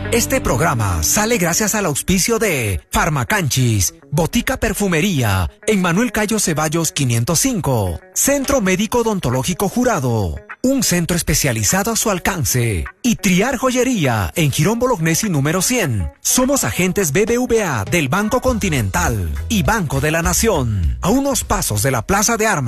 Este programa sale gracias al auspicio de Farmacanchis, Botica Perfumería, en Manuel Cayo Ceballos 505, Centro Médico Odontológico Jurado, un centro especializado a su alcance, y Triar Joyería, en Girón Bolognesi número 100. Somos agentes BBVA del Banco Continental y Banco de la Nación, a unos pasos de la Plaza de Armas.